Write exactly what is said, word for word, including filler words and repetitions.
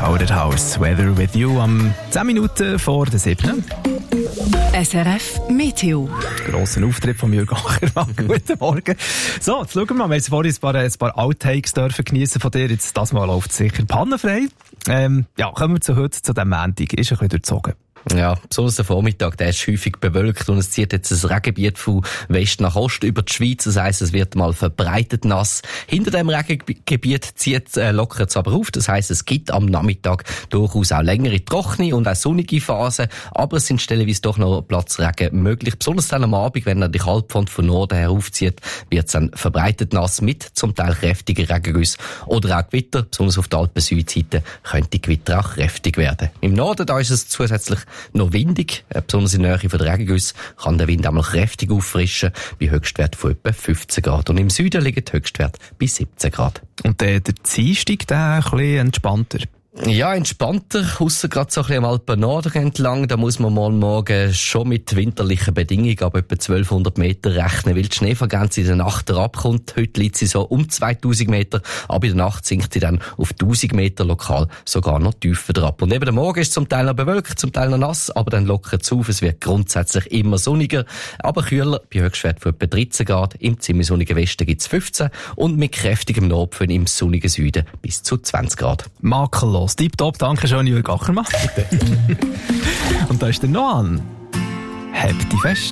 Powderhouse, Weather with You, am zehn Minuten vor der siebten. S R F Meteo. Grosser Auftritt von Jürgen Ackermann. Guten Morgen. So, jetzt schauen wir mal. Wir haben jetzt vorhin ein paar, ein paar Outtakes dürfen geniessen von dir. Jetzt, das Mal läuft es sicher pannenfrei. Ähm, ja, kommen wir zu heute, zu dem Montag. Ist ein bisschen durchzogen. Ja, besonders der Vormittag, der ist häufig bewölkt und es zieht jetzt ein Regengebiet von West nach Ost über die Schweiz. Das heisst, es wird mal verbreitet nass. Hinter dem Regengebiet zieht äh, lockert es aber auf. Das heisst, es gibt am Nachmittag durchaus auch längere trockene und auch sonnige Phasen. Aber es sind stellenweise doch noch Platzregen möglich. Besonders dann am Abend, wenn er die Kaltfront von Norden her aufzieht, wird es dann verbreitet nass mit zum Teil kräftigen Regengüssen oder auch Gewitter. Besonders auf der Alpen-Südseite könnte Gewitter auch kräftig werden. Im Norden da ist es zusätzlich noch windig, besonders in der Nähe von der Regengüsse kann der Wind einmal kräftig auffrischen, bei Höchstwert von etwa fünfzehn Grad. Und im Süden liegen die Höchstwerte bei siebzehn Grad. Und der, der Dienstag, der ein bisschen entspannter. Ja, entspannter, ausser gerade so ein bisschen am Alpen-Norden entlang. Da muss man mal morgen schon mit winterlichen Bedingungen ab etwa zwölfhundert Meter rechnen, weil die Schneefallgrenze in der Nacht herabkommt. Heute liegt sie so um zweitausend Meter, aber in der Nacht sinkt sie dann auf tausend Meter, lokal sogar noch tiefer herab. Und neben dem Morgen ist es zum Teil noch bewölkt, zum Teil noch nass, aber dann lockert es auf. Es wird grundsätzlich immer sonniger, aber kühler, bei Höchstwert von etwa dreizehn Grad. Im ziemlich sonnigen Westen gibt es fünfzehn und mit kräftigem Nordpfön im sonnigen Süden bis zu zwanzig Grad. Makellos. Tipptopp, danke schön, Jürgen Ackermann. Und da ist der Noan. Habt die fest.